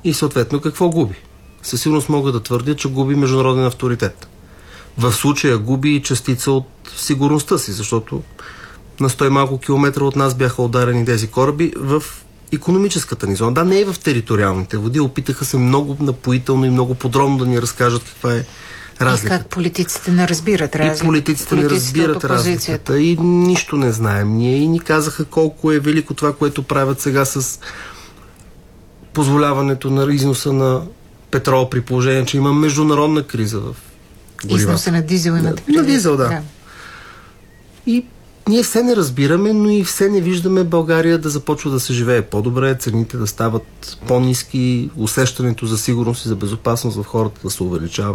И съответно какво губи? Със сигурност мога да твърдя, че губи международен авторитет. В случая губи и частица от сигурността си, защото на 100 и малко километра от нас бяха ударени тези кораби в икономическата ни зона. Да, не е в териториалните води. Опитаха се много напоително и много подробно да ни разкажат каква е разликата. И как политиците не разбират разликата. И политиците не разбират разликата. И нищо не знаем ние. И ни казаха колко е велико това, което правят сега с позволяването на износа на петрол, при положение, че има международна криза в горивата. Износа на дизел имате предвид. На дизел, да. И ние все не разбираме, но и все не виждаме България да започва да се живее по-добре, цените да стават по-ниски, усещането за сигурност и за безопасност в хората да се увеличава.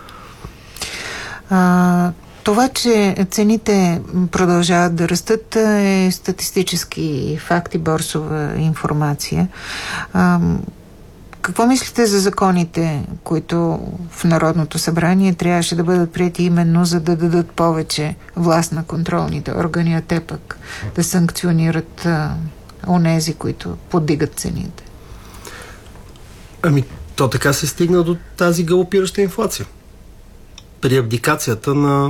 Това, че цените продължават да растат, е статистически факт и борсова информация. Какво мислите за законите, които в Народното събрание трябваше да бъдат приети именно за да дадат повече власт на контролните органи, а те пък да санкционират онези, които поддигат цените? То така се стигна до тази галопираща инфлация. При абдикацията на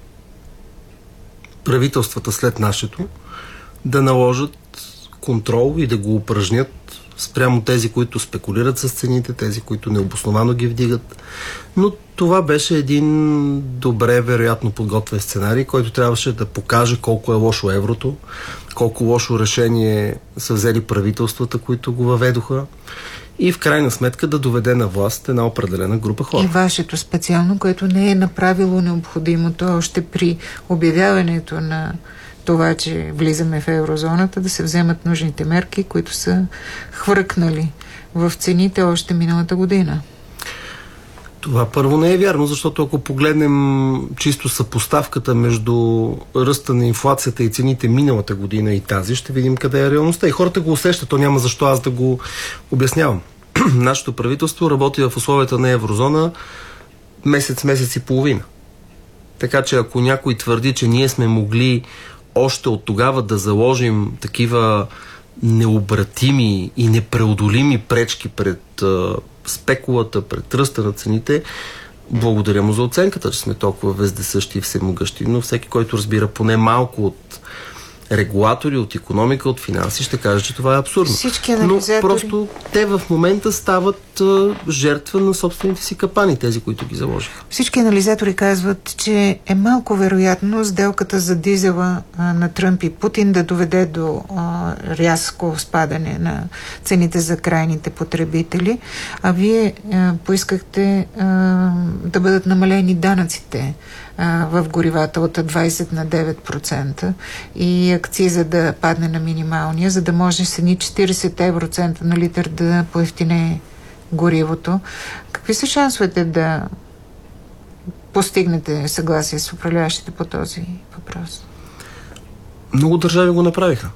правителствата след нашето да наложат контрол и да го упражнят спрямо тези, които спекулират с цените, тези, които необосновано ги вдигат. Но това беше един добре, вероятно подготвен сценарий, който трябваше да покаже колко е лошо еврото, колко лошо решение са взели правителствата, които го въведоха, и в крайна сметка да доведе на власт една определена група хора. И вашето специално, което не е направило необходимото още при обявяването на това, че влизаме в еврозоната, да се вземат нужните мерки, които са хвъркнали в цените още миналата година. Това първо не е вярно, защото ако погледнем чисто съпоставката между ръста на инфлацията и цените миналата година и тази, ще видим къде е реалността. И хората го усещат, то няма защо аз да го обяснявам. Нашето правителство работи в условията на еврозона месец и половина. Така че ако някой твърди, че ние сме могли още от тогава да заложим такива необратими и непреодолими пречки пред спекулата, пред ръста на цените, благодаря му за оценката, че сме толкова вездесъщи и всемогъщи, но всеки, който разбира поне малко от регулатори, от икономика, от финанси, ще каже, че това е абсурдно. Но просто те в момента стават жертва на собствените си капани, тези, които ги заложиха. Всички анализатори казват, че е малко вероятно сделката за дизела на Тръмп и Путин да доведе до рязко спадане на цените за крайните потребители, а вие поискахте да бъдат намалени данъците в горивата от 20 на 9% и акциза да падне на минималния, за да може с едни 40 евроцента на литър да поевтине горивото. Какви са шансовете да постигнете съгласие с управляващите по този въпрос? Много държави го направиха.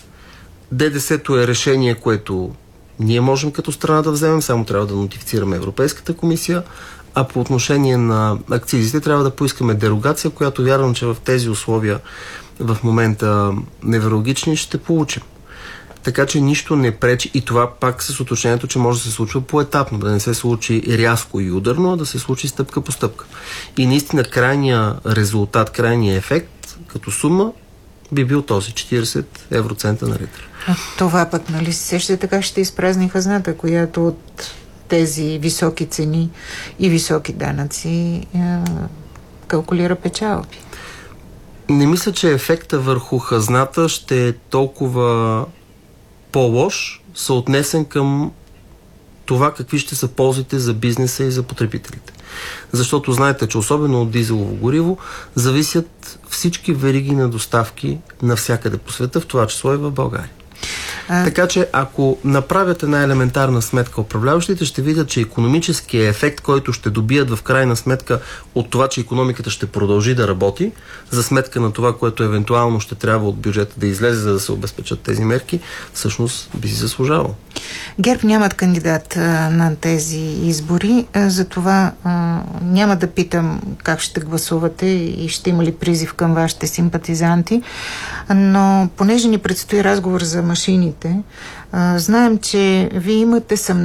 ДДС-то е решение, което ние можем като страна да вземем, само трябва да нотифицираме Европейската комисия, а по отношение на акцизите трябва да поискаме дерогация, която вярвам, че в тези условия в момента неврологични ще получим. Така че нищо не пречи, и това пак с уточнението, че може да се случва поетапно, да не се случи рязко и ударно, а да се случи стъпка по стъпка. И наистина крайния резултат, крайния ефект като сума би бил този 40 евроцента на литър. А това пък, нали се сещате, така ще изпразни хазната, която от тези високи цени и високи данъци калкулира печалби. Не мисля, че ефекта върху хазната ще е толкова по-лош, съотнесен към това какви ще са ползите за бизнеса и за потребителите. Защото знаете, че особено от дизелово гориво зависят всички вериги на доставки навсякъде по света, в това число и в България. Така че ако направят една елементарна сметка, управляващите ще видят, че икономическият ефект, който ще добият в крайна сметка от това, че икономиката ще продължи да работи, за сметка на това, което евентуално ще трябва от бюджета да излезе, за да се обезпечат тези мерки, всъщност би си заслужавало. ГЕРБ нямат кандидат на тези избори, затова няма да питам как ще гласувате и ще има ли призив към вашите симпатизанти, но понеже ни предстои разговор за машините, знаем, че вие имате съмнение